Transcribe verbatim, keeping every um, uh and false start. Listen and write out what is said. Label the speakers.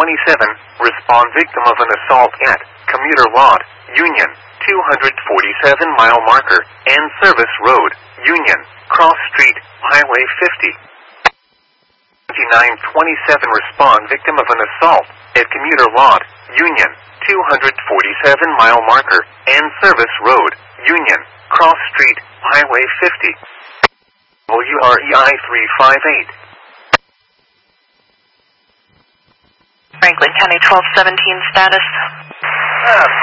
Speaker 1: twenty-seven, respond victim of an assault at commuter lot, Union, two forty-seven mile marker, and Service Road, Union, Cross Street, Highway fifty. twenty-nine twenty-seven, respond victim of an assault at commuter lot, Union, two forty-seven mile marker, and Service Road, Union, Cross Street, Highway fifty. W R E I three five eight.
Speaker 2: Franklin County twelve seventeen status.
Speaker 3: Ah,